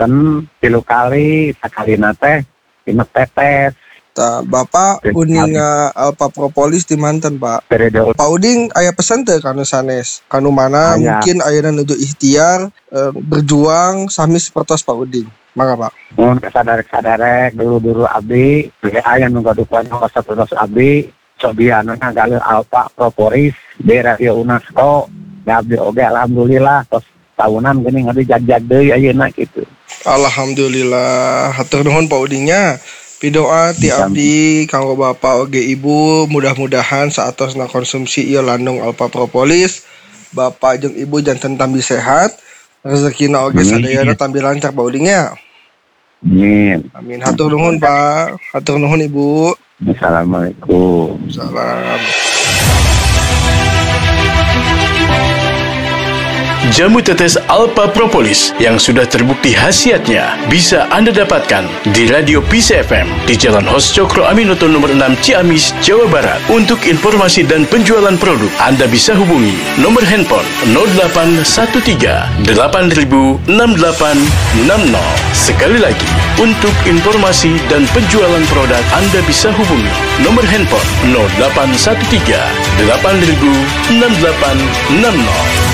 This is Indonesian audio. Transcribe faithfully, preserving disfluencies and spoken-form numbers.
pesen tilu kali, sakalina teh lima tetes. Ta, Bapak uning Alpha Propolis di manten Pak. Periode Pak Uding aya pesan teh kanu sanes. Kanu mana Aya. mungkin ayeuna nuju ikhtiar eh, berjuang sami sapertos Pak Uding. Mangga Pak. mun kasadarek-sadarek dulu-dulu abdi, ge aya nu gadukan sapertos abdi, cobiana ngagaleun Alpha Propolis di Radio UNESCO. Da abdi oge alhamdulillah tos tahunan geuning abdi jag-jag deui ayeuna kitu. Alhamdulillah, hatur nuhun Pak Udingnya. Pidoa ti abdi kanggo Bapak oge Ibu, mudah-mudahan saatosna konsumsi ieu landung Alpha Propolis, Bapak jeung Ibu janten tambi sehat, rezekina oge sadayana tambi lancar Pak Udingnya. Amin. Amin. Hatur nuhun Pak, hatur nuhun Ibu. Assalamualaikum. Salam. Jamu tetes Alpha Propolis yang sudah terbukti khasiatnya bisa Anda dapatkan di Radio Peace F M di Jalan Hos Cokro Aminoto nomor enam Ciamis, Jawa Barat. Untuk informasi dan penjualan produk, Anda bisa hubungi nomor handphone nol delapan satu tiga delapan nol enam delapan enam nol. Sekali lagi, untuk informasi dan penjualan produk, Anda bisa hubungi nomor handphone nol delapan satu tiga delapan nol enam delapan enam nol.